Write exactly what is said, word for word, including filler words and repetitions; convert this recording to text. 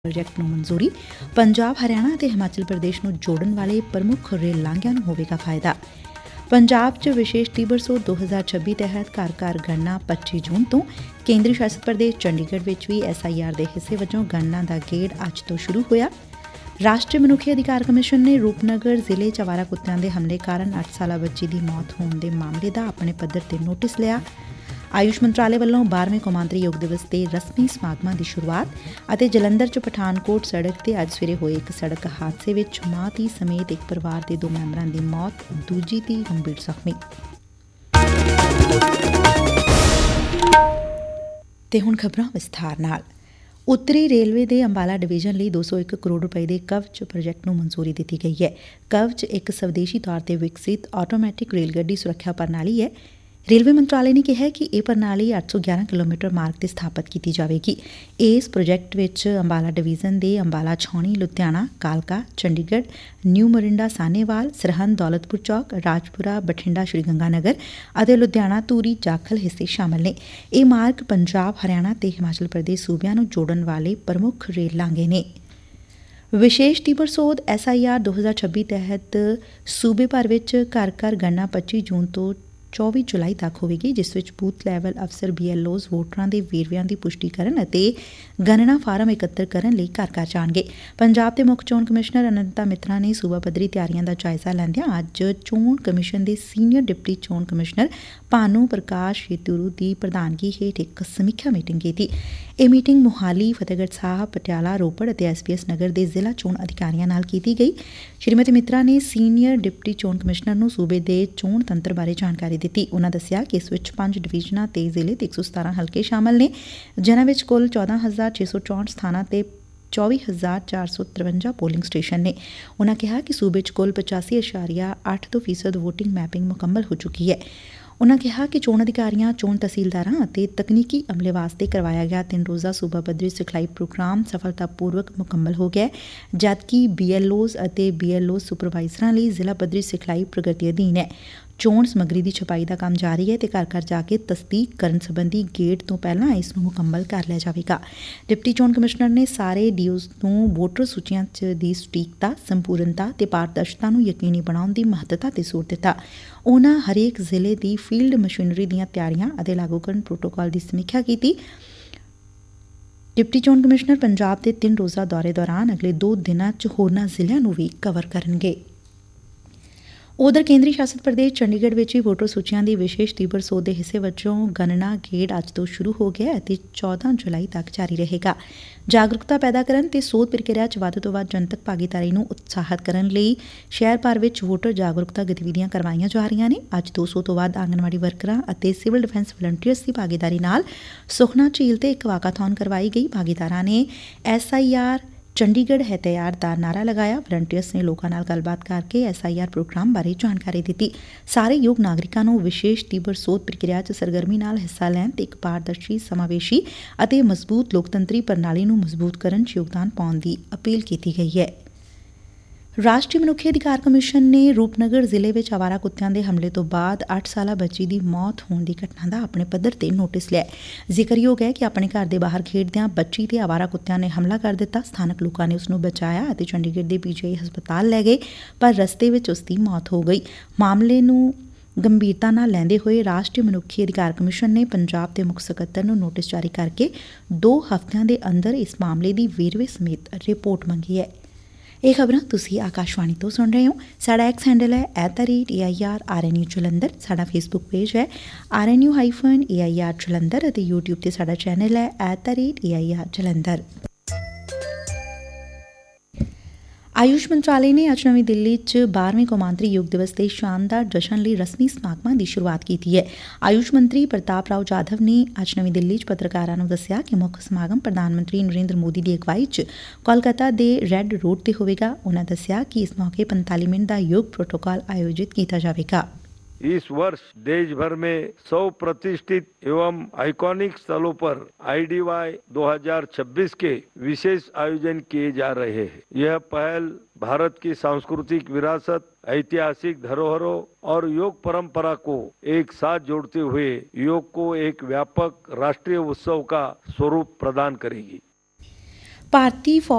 Project ਨੂੰ ਮਨਜ਼ੂਰੀ। ਪੰਜਾਬ ਹਰਿਆਣਾ ਅਤੇ ਹਿਮਾਚਲ ਪ੍ਰਦੇਸ਼ ਨੂੰ ਜੋੜਨ ਵਾਲੇ ਪ੍ਰਮੁੱਖ ਰੇਲ ਲਾਂਘਿਆਂ ਨੂੰ ਹੋਵੇਗਾ ਫਾਇਦਾ। ਪੰਜਾਬ 'ਚ ਵਿਸ਼ੇਸ਼ ਤੀਬਰ ਸੋਧ ਦੋ ਹਜ਼ਾਰ ਛੱਬੀ ਤਹਿਤ ਘਰ ਘਰ ਗਣਨਾ ਪੱਚੀ ਜੂਨ ਤੋਂ। ਕੇਂਦਰੀ ਸ਼ਾਸਤ ਪ੍ਰਦੇਸ਼ ਚੰਡੀਗੜ੍ਹ ਵਿੱਚ ਵੀ ਐਸ ਆਈ ਆਰ ਦੇ ਹਿੱਸੇ ਵਜੋਂ ਗਣਨਾ ਦਾ ਗੇੜ ਅੱਜ ਤੋਂ ਸ਼ੁਰੂ ਹੋਇਆ। ਰਾਸ਼ਟਰੀ ਮਨੁੱਖੀ ਅਧਿਕਾਰ ਕਮਿਸ਼ਨ ਨੇ ਰੂਪਨਗਰ ਜ਼ਿਲ੍ਹੇ 'ਚ ਅਵਾਰਾ ਕੁੱਤਿਆਂ ਦੇ ਹਮਲੇ ਕਾਰਨ ਅੱਠ ਸਾਲਾ ਬੱਚੀ ਦੀ ਮੌਤ ਹੋਣ ਦੇ ਮਾਮਲੇ ਦਾ ਆਪਣੇ ਪੱਧਰ ਤੇ ਨੋਟਿਸ ਲਿਆ। ਆਯੂਸ਼ ਮੰਤਰਾਲੇ ਵੱਲੋਂ ਬਾਰ੍ਹਵੇਂ ਕੌਮਾਂਤਰੀ ਯੋਗ ਦਿਵਸ ਦੇ ਰਸਮੀ ਸਮਾਗਮਾਂ ਦੀ ਸ਼ੁਰੂਆਤ ਅਤੇ ਜਲੰਧਰ 'ਚ ਪਠਾਨਕੋਟ ਸੜਕ ਤੇ ਅੱਜ ਸਵੇਰੇ ਹੋਏ ਇੱਕ ਸੜਕ ਹਾਦਸੇ ਵਿੱਚ ਮਾਂ ਧੀ ਸਮੇਤ ਇੱਕ ਪਰਿਵਾਰ ਦੇ ਦੋ ਮੈਂਬਰਾਂ ਦੀ ਮੌਤ, ਦੂਜੀ ਧੀ ਗੰਭੀਰ ਜ਼ਖਮੀ। ਤੇ ਹੁਣ ਖਬਰਾਂ ਵਿਸਥਾਰ ਨਾਲ। ਉੱਤਰੀ ਰੇਲਵੇ ਦੇ ਅੰਬਾਲਾ ਡਿਵੀਜ਼ਨ ਲਈ ਦੋ ਸੌ ਇੱਕ ਕਰੋੜ ਰੁਪਏ ਦੇ ਕਵਚ ਪ੍ਰੋਜੈਕਟ ਨੂੰ ਮਨਜ਼ੂਰੀ ਦਿੱਤੀ ਗਈ ਹੈ। ਕਵਚ ਇੱਕ ਸਵਦੇਸ਼ੀ ਤੌਰ ਤੇ ਵਿਕਸਿਤ ਆਟੋਮੈਟਿਕ ਰੇਲ ਗੱਡੀ ਸੁਰੱਖਿਆ ਪ੍ਰਣਾਲੀ ਹੈ। ਰੇਲਵੇ ਮੰਤਰਾਲੇ ਨੇ ਕਿਹਾ ਕਿ ਇਹ ਪ੍ਰਣਾਲੀ ਅੱਠ ਸੌ ਗਿਆਰਾਂ ਕਿਲੋਮੀਟਰ ਮਾਰਗ ਤੇ ਸਥਾਪਤ ਕੀਤੀ ਜਾਵੇਗੀ। ਇਸ ਪ੍ਰੋਜੈਕਟ ਵਿੱਚ ਅੰਬਾਲਾ ਡਿਵੀਜ਼ਨ ਦੇ ਅੰਬਾਲਾ ਛਾਉਣੀ, ਲੁਧਿਆਣਾ, ਕਾਲਕਾ, ਚੰਡੀਗੜ੍ਹ, ਨਿਊ ਮੋਰਿੰਡਾ, ਸਾਹਨੇਵਾਲ, ਸਰਹੰਦ, ਦੌਲਤਪੁਰ ਚੌਕ, ਰਾਜਪੁਰਾ, ਬਠਿੰਡਾ, ਸ਼੍ਰੀ ਗੰਗਾ ਨਗਰ ਅਤੇ ਲੁਧਿਆਣਾ ਧੂਰੀ ਜਾਖਲ ਹਿੱਸੇ ਸ਼ਾਮਲ ਨੇ। ਇਹ ਮਾਰਗ ਪੰਜਾਬ, ਹਰਿਆਣਾ ਤੇ ਹਿਮਾਚਲ ਪ੍ਰਦੇਸ਼ ਸੂਬਿਆਂ ਨੂੰ ਜੋੜਨ ਵਾਲੇ ਪ੍ਰਮੁੱਖ ਰੇਲ ਲਾਂਘੇ ਨੇ। ਵਿਸ਼ੇਸ਼ ਤੀਬਰ ਸੋਧ ਐਸ ਆਈ ਆਰ ਦੋ ਹਜ਼ਾਰ ਛੱਬੀ ਤਹਿਤ ਸੂਬੇ ਭਰ ਵਿੱਚ ਘਰ ਘਰ ਗਣਨਾ ਪੱਚੀ ਜੂਨ ਤੋਂ ਚੌਵੀ ਜੁਲਾਈ ਤੱਕ ਹੋਵੇਗੀ, ਜਿਸ ਵਿੱਚ ਬੂਥ ਲੈਵਲ ਅਫਸਰ ਬੀ ਐਲ ਓਜ਼ ਵੋਟਰਾਂ ਦੇ ਵੇਰਵਿਆਂ ਦੀ ਪੁਸ਼ਟੀ ਕਰਨ ਅਤੇ ਗਣਨਾ ਫਾਰਮ ਇਕੱਤਰ ਕਰਨ ਲਈ ਘਰ ਘਰ ਜਾਣਗੇ। ਪੰਜਾਬ ਦੇ ਮੁੱਖ ਚੋਣ ਕਮਿਸ਼ਨਰ ਅਨੰਤਾ ਮਿਤਰਾ ਨੇ ਸੂਬਾ ਪੱਧਰੀ ਤਿਆਰੀਆਂ ਦਾ ਜਾਇਜ਼ਾ ਲੈਂਦਿਆਂ ਅੱਜ ਚੋਣ ਕਮਿਸ਼ਨ ਦੇ ਸੀਨੀਅਰ ਡਿਪਟੀ ਚੋਣ ਕਮਿਸ਼ਨਰ ਭਾਨੂ ਪ੍ਰਕਾਸ਼ ਯੇਤੂਰੂ ਦੀ ਪ੍ਰਧਾਨਗੀ ਹੇਠ ਇੱਕ ਸਮੀਖਿਆ ਮੀਟਿੰਗ ਕੀਤੀ। ਇਹ ਮੀਟਿੰਗ ਮੁਹਾਲੀ, ਫਤਿਹਗੜ੍ਹ ਸਾਹਿਬ, ਪਟਿਆਲਾ, ਰੋਪੜ ਅਤੇ ਐਸ ਪੀ ਐਸ ਨਗਰ ਦੇ ਜ਼ਿਲ੍ਹਾ ਚੋਣ ਅਧਿਕਾਰੀਆਂ ਨਾਲ ਕੀਤੀ ਗਈ। ਸ਼੍ਰੀਮਤੀ ਮਿਤਰਾ ਨੇ ਸੀਨੀਅਰ ਡਿਪਟੀ ਚੋਣ ਕਮਿਸ਼ਨਰ ਨੂੰ ਸੂਬੇ ਦੇ ਚੋਣ ਤੰਤਰ ਬਾਰੇ ਜਾਣਕਾਰੀ ਦਿੱਤੀ। ਉਨ੍ਹਾਂ ਦੱਸਿਆ ਕਿ ਇਸ ਵਿੱਚ ਪੰਜ ਡਿਵੀਜ਼ਨਾਂ ਤੇ ਜ਼ਿਲ੍ਹੇ ਤੇ ਇੱਕ ਸੌ ਸਤਾਰਾਂ ਹਲਕੇ ਸ਼ਾਮਲ ਨੇ, ਜਿਨ੍ਹਾਂ ਵਿੱਚ ਕੁੱਲ ਚੌਦਾਂ ਹਜ਼ਾਰ ਛੇ ਸੌ ਚੌਂਹਠ ਸਥਾਨਾਂ ਤੇ ਚੌਵੀ ਹਜ਼ਾਰ ਚਾਰ ਸੌ ਤਰਵੰਜਾ ਪੋਲਿੰਗ ਸਟੇਸ਼ਨ ਨੇ। ਉਨ੍ਹਾਂ ਕਿਹਾ ਕਿ ਸੂਬੇ 'ਚ ਕੁੱਲ ਪਚਾਸੀ ਇਸ਼ਾਰੀਆ ਅੱਠ ਦੋ ਫੀਸਦ ਵੋਟਿੰਗ ਮੈਪਿੰਗ ਮੁਕੰਮਲ ਹੋ ਚੁੱਕੀ ਹੈ। ਉਨ੍ਹਾਂ ਕਿਹਾ ਕਿ ਚੋਣ ਅਧਿਕਾਰੀਆਂ, ਚੋਣ ਤਹਿਸੀਲਦਾਰਾਂ ਅਤੇ ਤਕਨੀਕੀ ਅਮਲੇ ਵਾਸਤੇ ਕਰਵਾਇਆ ਗਿਆ ਤਿੰਨ ਰੋਜ਼ਾ ਸੂਬਾ ਪੱਧਰੀ ਸਿਖਲਾਈ ਪ੍ਰੋਗਰਾਮ ਸਫਲਤਾਪੂਰਵਕ ਮੁਕੰਮਲ ਹੋ ਗਿਆ, ਜਦਕਿ ਬੀ ਐਲ ਓਜ਼ ਅਤੇ ਬੀ ਐਲ ਓ ਸੁਪਰਵਾਈਜ਼ਰਾਂ ਲਈ ਜ਼ਿਲ੍ਹਾ ਪੱਧਰੀ ਸਿਖਲਾਈ ਪ੍ਰਗਤੀ ਅਧੀਨ ਹੈ। ਚੋਣ ਸਮੱਗਰੀ ਦੀ ਛਪਾਈ ਦਾ ਕੰਮ ਜਾਰੀ ਹੈ ਤੇ ਘਰ ਘਰ ਜਾ ਕੇ ਤਸਦੀਕ ਕਰਨ ਸੰਬੰਧੀ ਗੇੜ ਤੋਂ ਪਹਿਲਾਂ ਇਸ ਨੂੰ ਮੁਕੰਮਲ ਕਰ ਲਿਆ ਜਾਵੇਗਾ। ਡਿਪਟੀ ਚੋਣ ਕਮਿਸ਼ਨਰ ਨੇ ਸਾਰੇ ਡੀ ਓਜ਼ ਨੂੰ ਵੋਟਰ ਸੂਚੀਆਂ 'ਚ ਦੀ ਸਟੀਕਤਾ, ਸੰਪੂਰਨਤਾ ਤੇ ਪਾਰਦਰਸ਼ਤਾ ਨੂੰ ਯਕੀਨੀ ਬਣਾਉਣ ਦੀ ਮਹੱਤਤਾ ਤੇ ਜ਼ੋਰ ਦਿੱਤਾ। ਉਨ੍ਹਾਂ ਹਰੇਕ ਜ਼ਿਲ੍ਹੇ ਦੀ ਫੀਲਡ ਮਸ਼ੀਨਰੀ ਦੀਆਂ ਤਿਆਰੀਆਂ ਅਤੇ ਲਾਗੂਕਰਨ ਪ੍ਰੋਟੋਕਾਲ ਦੀ ਸਮੀਖਿਆ ਕੀਤੀ। ਡਿਪਟੀ ਚੋਣ ਕਮਿਸ਼ਨਰ ਪੰਜਾਬ ਦੇ ਤਿੰਨ ਰੋਜ਼ਾ ਦੌਰੇ ਦੌਰਾਨ ਅਗਲੇ ਦੋ ਦਿਨਾਂ 'ਚ ਹੋਰਨਾਂ ਜ਼ਿਲ੍ਹਿਆਂ ਨੂੰ ਵੀ ਕਵਰ ਕਰਨਗੇ। ਉਧਰ ਕੇਂਦਰੀ ਸ਼ਾਸਤ ਪ੍ਰਦੇਸ਼ ਚੰਡੀਗੜ੍ਹ ਵਿੱਚ ਵੀ ਵੋਟਰ ਸੂਚੀਆਂ ਦੀ ਵਿਸ਼ੇਸ਼ ਤੀਬਰ ਸੋਧ ਦੇ ਹਿੱਸੇ ਵਜੋਂ ਗਣਨਾ ਗੇੜ ਅੱਜ ਤੋਂ ਸ਼ੁਰੂ ਹੋ ਗਿਆ ਅਤੇ ਚੌਦਾਂ ਜੁਲਾਈ ਤੱਕ ਜਾਰੀ ਰਹੇਗਾ। ਜਾਗਰੂਕਤਾ ਪੈਦਾ ਕਰਨ ਤੇ ਸੋਧ ਪ੍ਰਕਿਰਿਆ 'ਚ ਵੱਧ ਤੋਂ ਵੱਧ ਜਨਤਕ ਭਾਗੀਦਾਰੀ ਨੂੰ ਉਤਸ਼ਾਹਿਤ ਕਰਨ ਲਈ ਸ਼ਹਿਰ ਭਰ ਵਿੱਚ ਵੋਟਰ ਜਾਗਰੂਕਤਾ ਗਤੀਵਿਧੀਆਂ ਕਰਵਾਈਆਂ ਜਾ ਰਹੀਆਂ ਨੇ। ਅੱਜ ਦੋ ਸੌ ਤੋਂ ਵੱਧ ਆਂਗਣਵਾੜੀ ਵਰਕਰਾਂ ਅਤੇ ਸਿਵਲ ਡਿਫੈਂਸ ਵਲੰਟੀਅਰਸ ਦੀ ਭਾਗੀਦਾਰੀ ਨਾਲ ਸੁਖਨਾ ਝੀਲ ਤੇ ਇੱਕ ਵਾਕਾਥੌਨ ਕਰਵਾਈ ਗਈ। ਭਾਗੀਦਾਰਾਂ ਨੇ ਐਸ ਆਈ ਆਰ ਚੰਡੀਗੜ੍ਹ ਹੈ ਤਿਆਰ ਦਾ ਨਾਅਰਾ ਲਗਾਇਆ। ਵਲੰਟੀਅਰਸ ਨੇ ਲੋਕਾਂ ਨਾਲ ਗੱਲਬਾਤ ਕਰਕੇ ਐਸ ਆਈ ਆਰ ਪ੍ਰੋਗਰਾਮ ਬਾਰੇ ਜਾਣਕਾਰੀ ਦਿੱਤੀ। ਸਾਰੇ ਯੋਗ ਨਾਗਰਿਕਾਂ ਨੂੰ ਵਿਸ਼ੇਸ਼ ਤੀਬਰ ਸੋਧ ਪ੍ਰਕਿਰਿਆ 'ਚ ਸਰਗਰਮੀ ਨਾਲ ਹਿੱਸਾ ਲੈਣ ਤੇ ਇੱਕ ਪਾਰਦਰਸ਼ੀ, ਸਮਾਵੇਸ਼ੀ ਅਤੇ ਮਜ਼ਬੂਤ ਲੋਕਤੰਤਰੀ ਪ੍ਰਣਾਲੀ ਨੂੰ ਮਜ਼ਬੂਤ ਕਰਨ 'ਚ ਯੋਗਦਾਨ ਪਾਉਣ ਦੀ ਅਪੀਲ ਕੀਤੀ ਗਈ ਹੈ। ਰਾਸ਼ਟਰੀ ਮਨੁੱਖੀ ਅਧਿਕਾਰ ਕਮਿਸ਼ਨ ਨੇ ਰੂਪਨਗਰ ਜ਼ਿਲ੍ਹੇ ਵਿੱਚ ਅਵਾਰਾ ਕੁੱਤਿਆਂ ਦੇ ਹਮਲੇ ਤੋਂ ਬਾਅਦ ਅੱਠ ਸਾਲਾ ਬੱਚੀ ਦੀ ਮੌਤ ਹੋਣ ਦੀ ਘਟਨਾ ਦਾ ਆਪਣੇ ਪੱਧਰ ਤੇ ਨੋਟਿਸ ਲਿਆ। ਜ਼ਿਕਰਯੋਗ ਹੈ ਕਿ ਆਪਣੇ ਘਰ ਦੇ ਬਾਹਰ ਖੇਡਦਿਆਂ ਬੱਚੀ ਤੇ ਅਵਾਰਾ ਕੁੱਤਿਆਂ ਨੇ ਹਮਲਾ ਕਰ ਦਿੱਤਾ। ਸਥਾਨਕ ਲੋਕਾਂ ਨੇ ਉਸ ਨੂੰ ਬਚਾਇਆ ਅਤੇ ਚੰਡੀਗੜ੍ਹ ਦੇ ਪੀ ਜੀ ਆਈ ਹਸਪਤਾਲ ਲੈ ਗਏ, ਪਰ ਰਸਤੇ ਵਿੱਚ ਉਸ ਦੀ ਮੌਤ ਹੋ ਗਈ। ਮਾਮਲੇ ਨੂੰ ਗੰਭੀਰਤਾ ਨਾਲ ਲੈਂਦੇ ਹੋਏ ਰਾਸ਼ਟਰੀ ਮਨੁੱਖੀ ਅਧਿਕਾਰ ਕਮਿਸ਼ਨ ਨੇ ਪੰਜਾਬ ਦੇ ਮੁੱਖ ਸਕੱਤਰ ਨੂੰ ਨੋਟਿਸ ਜਾਰੀ ਕਰਕੇ ਦੋ ਹਫ਼ਤਿਆਂ ਦੇ ਅੰਦਰ ਇਸ ਮਾਮਲੇ ਦੀ ਵੇਰਵੇ ਸਮੇਤ ਰਿਪੋਰਟ ਮੰਗੀ ਹੈ। ਇਹ ਖਬਰਾਂ ਤੁਸੀਂ ਆਕਾਸ਼ਵਾਣੀ ਤੋਂ ਸੁਣ ਰਹੇ ਹੋ। ਸਾਡਾ ਐਕਸ ਹੈਂਡਲ ਹੈ at the rate A I R R N U Jalandhar. ਸਾਡਾ ਫੇਸਬੁੱਕ ਪੇਜ ਹੈ R N U hyphen A I R Jalandhar ਅਤੇ ਯੂਟਿਊਬ ਤੇ ਸਾਡਾ ਚੈਨਲ ਹੈ at the rate A I R Jalandhar. Ayush ਮੰਤਰਾਲੇ ਨੇ ਅੱਜ ਨਵੀਂ ਦਿੱਲੀ 'ਚ ਬਾਰ੍ਹਵੇਂ ਕੌਮਾਂਤਰੀ ਯੋਗ ਦਿਵਸ ਦੇ ਸ਼ਾਨਦਾਰ ਜਸ਼ਨ ਲਈ ਰਸਮੀ ਸਮਾਗਮਾਂ ਦੀ ਸ਼ੁਰੂਆਤ ਕੀਤੀ ਹੈ। ਆਯੂਸ਼ ਮੰਤਰੀ ਪ੍ਰਤਾਪ ਰਾਓ ਜਾਧਵ ਨੇ ਅੱਜ ਨਵੀਂ ਦਿੱਲੀ 'ਚ ਪੱਤਰਕਾਰਾਂ ਨੂੰ ਦੱਸਿਆ ਕਿ ਮੁੱਖ ਸਮਾਗਮ ਪ੍ਰਧਾਨ ਮੰਤਰੀ ਨਰਿੰਦਰ ਮੋਦੀ ਦੀ ਅਗਵਾਈ 'ਚ ਕੋਲਕਾਤਾ ਦੇ ਰੈੱਡ ਰੋਡ ਤੇ ਹੋਵੇਗਾ। ਉਨ੍ਹਾਂ ਦੱਸਿਆ ਕਿ ਇਸ ਮੌਕੇ ਪੰਤਾਲੀ ਮਿੰਟ ਦਾ ਯੋਗ ਪ੍ਰੋਟੋਕਾਲ आयोजित ਕੀਤਾ ਜਾਵੇਗਾ। इस वर्ष देश भर में सौ प्रतिष्ठित एवं आइकॉनिक स्थलों पर आई डी वाई दो हज़ार छब्बीस के विशेष आयोजन किए जा रहे हैं। यह पहल भारत की सांस्कृतिक विरासत, ऐतिहासिक धरोहरों और योग परंपरा को एक साथ जोड़ते हुए योग को एक व्यापक राष्ट्रीय उत्सव का स्वरूप प्रदान करेगी। ਭਾਰਤੀ